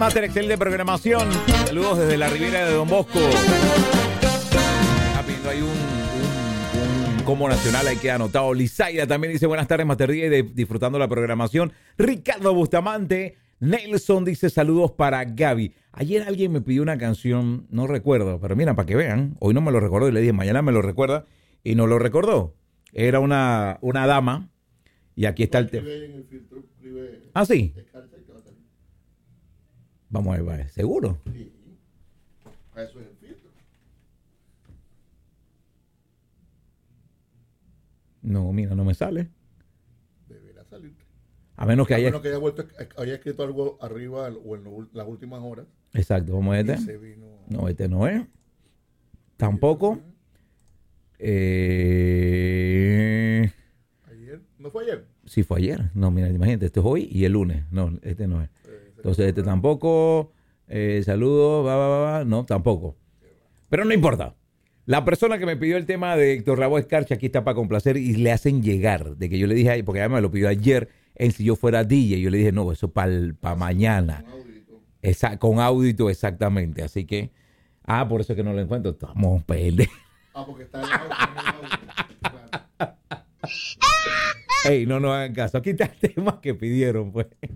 Master, excelente programación. Saludos desde la Ribera de Don Bosco. Está pidiendo ahí un combo nacional, ahí queda anotado. Lizaida también dice buenas tardes, Master Día, y disfrutando la programación. Ricardo Bustamante. Nelson dice saludos para Gaby. Ayer alguien me pidió una canción, no recuerdo, pero mira, para que vean, hoy no me lo recordó y le dije mañana me lo recuerda y no lo recordó. Era una dama y aquí está el tema. Ah, sí. Vamos a ver, ¿seguro? Sí. Para eso es el filtro. No, mira, no me sale. Deberá salirte. A menos que haya... haya escrito algo arriba o en las últimas horas. Exacto, vamos a este. No, este no es. Tampoco. ¿Ayer? ¿No fue ayer? Sí, fue ayer. No, mira, imagínate, este es hoy y el lunes. No, este no es. Entonces, este tampoco. Saludos, no, tampoco. Pero no importa. La persona que me pidió el tema de Héctor Lavoe Escarcha aquí está para complacer y le hacen llegar. De que yo le dije, porque además me lo pidió ayer, si yo fuera DJ. Yo le dije, no, eso para mañana. Con audito, exactamente. Así que, por eso es que no lo encuentro. Estamos peleando. Porque está en el audio. Claro. Ey, no hagan caso. Aquí está el tema que pidieron, pues.